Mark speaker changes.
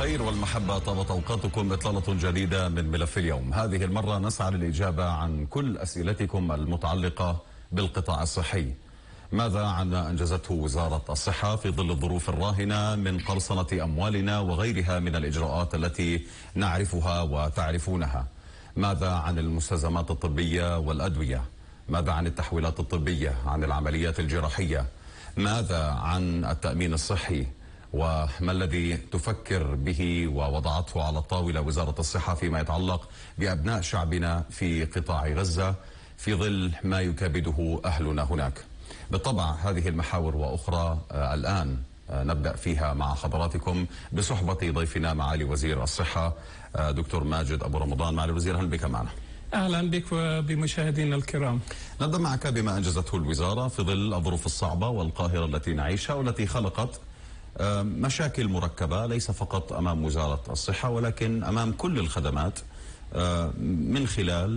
Speaker 1: الخير والمحبة، طابت أوقاتكم. إطلالة جديدة من ملف اليوم. هذه المرة نسعى للإجابة عن كل أسئلتكم المتعلقة بالقطاع الصحي. ماذا عن أنجزته وزارة الصحة في ظل الظروف الراهنة من قرصنة أموالنا وغيرها من الإجراءات التي نعرفها وتعرفونها؟ ماذا عن المستلزمات الطبية والأدوية؟ ماذا عن التحويلات الطبية؟ عن العمليات الجراحية؟ ماذا عن التأمين الصحي؟ وما الذي تفكر به ووضعته على الطاولة وزارة الصحة فيما يتعلق بأبناء شعبنا في قطاع غزة في ظل ما يكابده أهلنا هناك؟ بالطبع هذه المحاور وأخرى الآن نبدأ فيها مع حضراتكم بصحبة ضيفنا معالي وزير الصحة دكتور ماجد أبو رمضان. معالي الوزير، أهلا بك معنا.
Speaker 2: أهلا بك وبمشاهدينا الكرام.
Speaker 1: نبدأ معك بما أنجزته الوزارة في ظل الظروف الصعبة والقاهرة التي نعيشها والتي خلقت مشاكل مركبة ليس فقط أمام وزارة الصحة ولكن أمام كل الخدمات من خلال